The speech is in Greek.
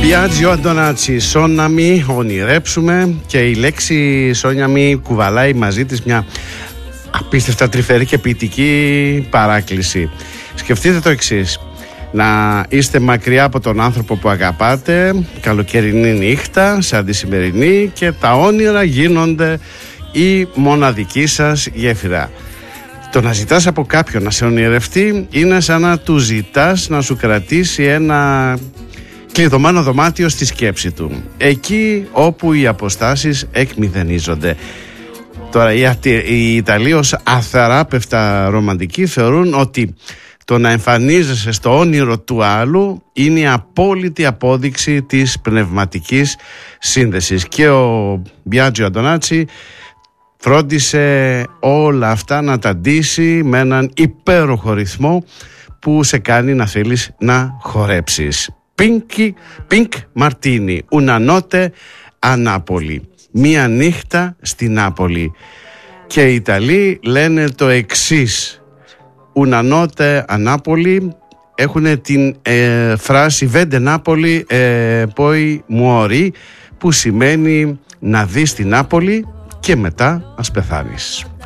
Biagio Αντωνάτσι, σόναμι, ονειρέψουμε, και η λέξη σόναμι κουβαλάει μαζί της μια απίστευτα τρυφερή και ποιητική παράκληση. Σκεφτείτε το εξής: να είστε μακριά από τον άνθρωπο που αγαπάτε, καλοκαιρινή νύχτα σαν τη σημερινή, και τα όνειρα γίνονται η μοναδική σας γέφυρα. Το να ζητάς από κάποιον να σε ονειρευτεί είναι σαν να του ζητάς να σου κρατήσει ένα κλειδωμένο δωμάτιο στη σκέψη του, εκεί όπου οι αποστάσεις εκμηδενίζονται. Τώρα οι Ιταλοί ως αθεράπευτα ρομαντικοί θεωρούν ότι το να εμφανίζεσαι στο όνειρο του άλλου είναι η απόλυτη απόδειξη της πνευματικής σύνδεσης, και ο Biagio Αντωνάτσι φρόντισε όλα αυτά να τα ντύσει με έναν υπέροχο ρυθμό που σε κάνει να θέλεις να χορέψεις. Pink Martini, una notte a Napoli, μία νύχτα στη Νάπολη. Και οι Ιταλοί λένε το εξής: una notte a Napoli, έχουν την φράση vede Napoli poi muori, που σημαίνει να δεις την Νάπολη και μετά ας πεθάνεις.